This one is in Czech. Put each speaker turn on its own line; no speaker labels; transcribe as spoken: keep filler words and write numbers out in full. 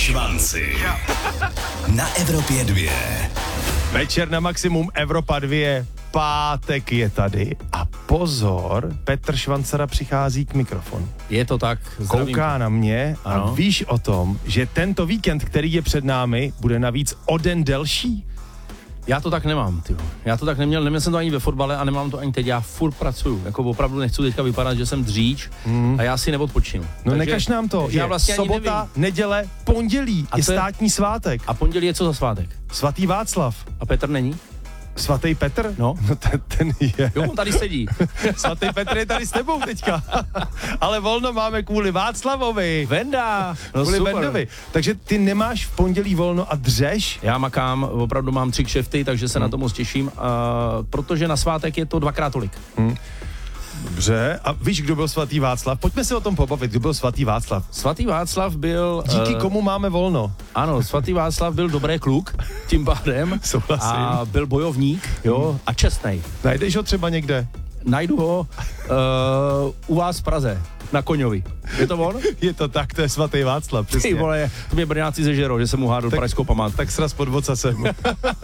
Švanci. Na Evropě dvě.
Večer na maximum Evropa dvě. Pátek je tady a pozor, Petr Švancara přichází k mikrofonu.
Je to tak, zdravím.
Kouká na mě a
ano.
Víš o tom, že tento víkend, který je před námi, bude navíc o den delší?
Já to tak nemám, tyjo. Já to tak neměl, neměl jsem to ani ve fotbale a nemám to ani teď, já furt pracuju. Jako opravdu nechci teďka vypadat, že jsem dříč mm. a já si neodpočinu.
No
takže,
nekaž nám to,
já
je
vlastně
sobota, neděle, pondělí
A
je
to je-
státní svátek.
A pondělí je co za svátek?
Svatý Václav.
A Petr není?
Svatý Petr?
No.
no ten, ten je.
Jo, on tady sedí.
Svatý Petr je tady s tebou teďka. Ale volno máme kvůli Václavovi.
Venda! No
Kvůli
super.
Vendovi. Takže ty nemáš v pondělí volno a dřeš?
Já makám, opravdu mám tři kšefty, takže se hmm. na to moc těším, uh, protože na svátek je to dvakrát tolik.
Hmm. Dobře. A víš, kdo byl svatý Václav? Pojďme se o tom pobavit. Kdo byl svatý Václav?
Svatý Václav byl...
Díky
uh,
komu máme volno?
Ano, svatý Václav byl dobrý kluk, tím pádem.
Souhlasím.
A byl bojovník, jo, a čestnej.
Najdeš ho třeba někde?
Najdu ho uh, u vás v Praze, na Koňovi. Je to on?
Je to tak, to je svatý Václav, přesně.
Ty vole, to mě Brňáci zežerou, že jsem mu hádl pražskou památku.
Tak sraz pod vocasem.